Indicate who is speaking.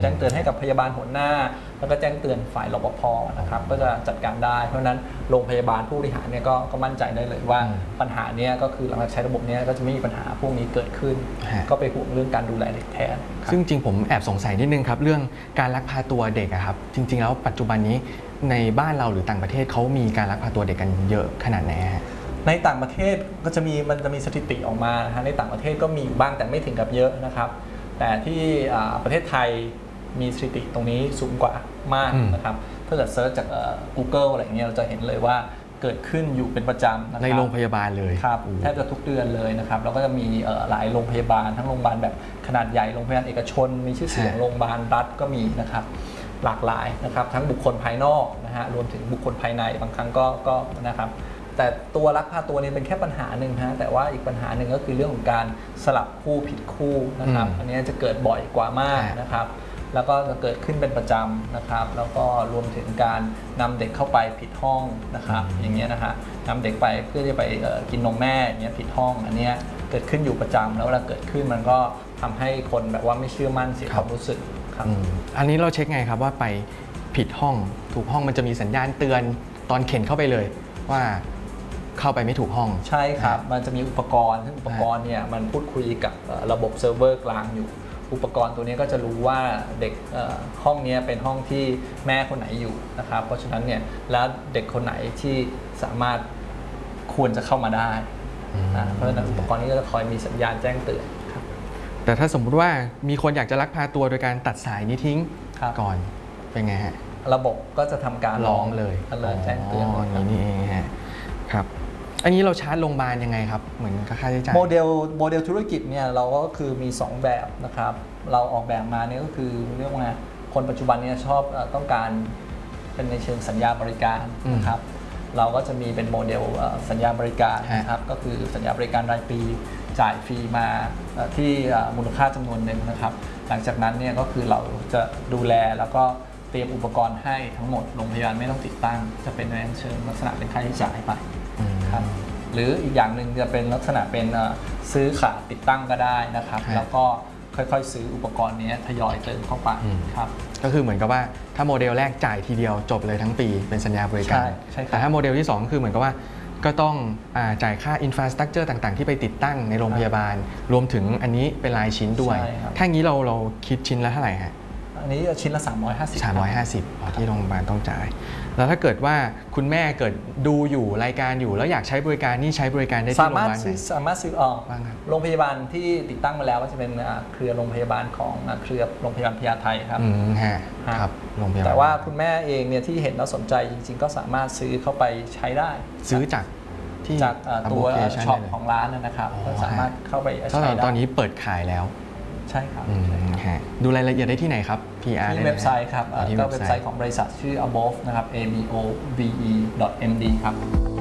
Speaker 1: แจ้งเตือนให้กับพยาบาลหัวหน้าแล้วก็แจ้งเตือนฝ่ายรปภนะครับก็จะจัดการได้เพราะฉะนั้นโรงพยาบาลผู้บริหารเนี่ยก็มั่นใจได้เลยว่าปัญหานี้ก็คือหลังจากใช้ระบบนี้ก็จะไม่มีปัญหาพวกนี้เกิดขึ้นก็ไปห่วงเรื่องการดูแลเด็กแทน
Speaker 2: ซึ่งจริงผมแอบสงสัยนิดนึงครับเรื่องการลักพาตัวเด็กครับจริงๆแล้วปัจจุบันนี้ในบ้านเราหรือต่างประเทศเขามีการลักพาตัวเด็กกันเยอะขนาดไหนฮะ
Speaker 1: ในต่างประเทศก็จะมีสถิติออกมานะฮะในต่างประเทศก็มีบ้างแต่ไม่ถึงกับเยอะนะครับแต่ที่ประเทศไทยมีสถิติตรงนี้สูงกว่ามากนะครับถ้าเกิดเซิร์ชจากGoogle อะไรเงี้ยเราจะเห็นเลยว่าเกิดขึ้นอยู่เป็นประจำนะครับ
Speaker 2: ในโรงพยาบาลเลย
Speaker 1: ครับแทบจะทุกเดือนเลยนะครับแล้วก็จะมีหลายโรงพยาบาลทั้งโรงพยาบาลแบบขนาดใหญ่โรงพยาบาลเอกชนมีชื่อเสียงโรงพยาบาลรัฐก็มีนะครับหลากหลายนะครับทั้งบุคคลภายนอกนะฮะรวมถึงบุคคลภายในบางครั้งก็นะครับแต่ตัวลักพาตัวนี้เป็นแค่ปัญหาหนึ่งนะแต่ว่าอีกปัญหาหนึ่งก็คือเรื่องของการสลับคู่ผิดคู่นะครับอันนี้จะเกิดบ่อยกว่ามากนะครับแล้วก็จะเกิดขึ้นเป็นประจำนะครับแล้วก็รวมถึงการนำเด็กเข้าไปผิดห้องนะครับอย่างเงี้ยนะฮะนำเด็กไปเพื่อจะไปกินนมแม่อย่างเงี้ยผิดห้องอันเนี้ยเกิดขึ้นอยู่ประจำแล้วเวลาเกิดขึ้นมันก็ทำให้คนแบบว่าไม่เชื่อมั่นเสียความรู้สึกครับ
Speaker 2: อันนี้เราเช็คไงครับว่าไปผิดห้องถูกห้องมันจะมีสัญญาณเตือนตอนเข็นเข้าไปเลยว่าเข้าไปไม่ถูกห้อง
Speaker 1: ใช่ครับมันจะมีอุปกรณ์ซึ่งอุปกรณ์เนี่ยมันพูดคุยกับระบบเซิร์ฟเวอร์กลางอยู่อุปกรณ์ตัวนี้ก็จะรู้ว่าเด็กห้องนี้เป็นห้องที่แม่คนไหนอยู่นะครับเพราะฉะนั้นเนี่ยแล้วเด็กคนไหนที่สามารถควรจะเข้ามาได้เพราะฉะนั้นอุปกรณ์นี้ก็จะคอยมีสัญญาณแจ้งเตือนครับ
Speaker 2: แต่ถ้าสมมุติว่ามีคนอยากจะลักพาตัวโดยการตัดสายนี้ทิ้งก่อนเป็นไงฮะ
Speaker 1: ระบบก็จะทำการ
Speaker 2: ร้องเลย
Speaker 1: แจ้งเตือน
Speaker 2: อย่างนี้เองฮะครับอันนี้เราชาร์จโรงพยาบาลยังไงครับเหมือนค่าใช้จ่าย
Speaker 1: โมเดลธุรกิจเนี่ยเราก็คือมี2แบบนะครับเราออกแบบมาเนี่ยก็คือเรื่องว่าคนปัจจุบันเนี่ยชอบต้องการเป็นในเชิงสัญญาบริการนะครับเราก็จะมีเป็นโมเดลสัญญาบริการนะครับก็คือสัญญาบริการรายปีจ่ายฟรีมาที่มูลค่าจำนวนหนึ่งนะครับหลังจากนั้นเนี่ยก็คือเราจะดูแลแล้วก็เตรียมอุปกรณ์ให้ทั้งหมดโรงพยาบาลไม่ต้องติดตั้งจะเป็นในเชิงลักษณะเป็นค่าใช้จ่ายไปครับหรืออีกอย่างหนึ่งจะเป็นลักษณะเป็นซื้อขาติดตั้งก็ได้นะครับแล้วก็ค่อยๆซื้ออุปกรณ์นี้ทยอยเติมเข้าไปครับ
Speaker 2: ก็คือเหมือนกับว่าถ้าโมเดลแรกจ่ายทีเดียวจบเลยทั้งปีเป็นสัญญาบริการแต่ถ้าโมเดลที่2คือเหมือนกับว่าก็ต้องจ่ายค่าอินฟราสตรักเจอร์ต่างๆที่ไปติดตั้งในโรงพยาบาลรวมถึงอันนี้เป็นรายชิ้นด้วยถ้างี้เราคิดชิ้นละเท่าไหร่ฮะ
Speaker 1: อันนี้ชิ้นละ
Speaker 2: 350ที่โรงพยาบาลต้องจ่ายแล้วถ้าเกิดว่าคุณแม่เกิดดูอยู่รายการอยู่แล้วอยากใช้บริการนี่ใช้บริการได้ที่โรงพยาบาลไหน
Speaker 1: สามารถซื้อโรงพยาบาลที่ติดตั้งมาแล้วก็จะเป็นเครือโรงพยาบาลของเครือโรงพยาบาลพญาไทครับ
Speaker 2: ครับโรงพยาบาล
Speaker 1: แต่ว่าคุณแม่เองเนี่ยที่เห็นแล้วสนใจจริงๆก็สามารถซื้อเข้าไปใช้ได้
Speaker 2: ซื้อจาก
Speaker 1: ตัวช็อปของร้านนะครับสามารถเข้าไปใช้ได้
Speaker 2: ตอนนี้เปิดขายแล้ว
Speaker 1: ใช่ครับ
Speaker 2: ดูรายละเอียดได้ที่ไหนครับ PR
Speaker 1: ที่เว็บไซต์ครับก็เว็บไซต์ของบริษัทชื่อ above นะครับ above.md ครับ